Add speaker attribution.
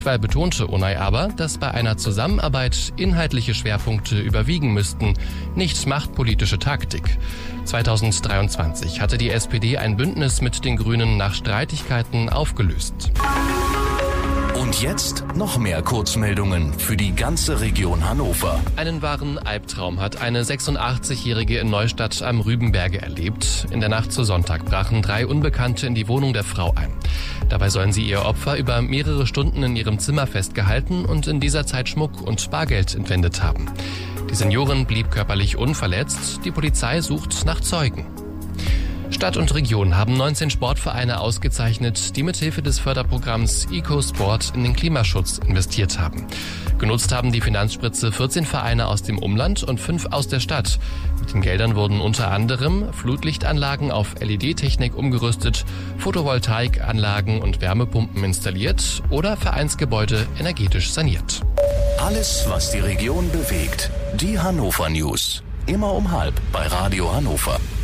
Speaker 1: Weil betonte Onay aber, dass bei einer Zusammenarbeit inhaltliche Schwerpunkte überwiegen müssten, nicht machtpolitische Taktik. 2023 hatte die SPD ein Bündnis mit den Grünen nach Streitigkeiten aufgelöst.
Speaker 2: Und jetzt noch mehr Kurzmeldungen für die ganze Region Hannover.
Speaker 1: Einen wahren Albtraum hat eine 86-Jährige in Neustadt am Rübenberge erlebt. In der Nacht zu Sonntag brachen 3 Unbekannte in die Wohnung der Frau ein. Dabei sollen sie ihr Opfer über mehrere Stunden in ihrem Zimmer festgehalten und in dieser Zeit Schmuck und Bargeld entwendet haben. Die Seniorin blieb körperlich unverletzt. Die Polizei sucht nach Zeugen. Stadt und Region haben 19 Sportvereine ausgezeichnet, die mithilfe des Förderprogramms EcoSport in den Klimaschutz investiert haben. Genutzt haben die Finanzspritze 14 Vereine aus dem Umland und 5 aus der Stadt. Mit den Geldern wurden unter anderem Flutlichtanlagen auf LED-Technik umgerüstet, Photovoltaikanlagen und Wärmepumpen installiert oder Vereinsgebäude energetisch saniert.
Speaker 2: Alles, was die Region bewegt. Die Hannover News. Immer um 12:30 bei Radio Hannover.